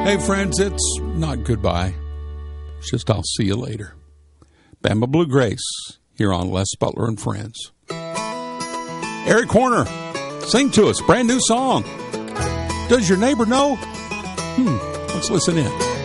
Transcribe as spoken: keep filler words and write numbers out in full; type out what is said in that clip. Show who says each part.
Speaker 1: Hey, friends, it's not goodbye. It's just I'll see you later. Bama Blue Grace here on Les Butler and Friends. Eric Horner, sing to us, brand new song. Does your neighbor know? Hmm, let's listen in.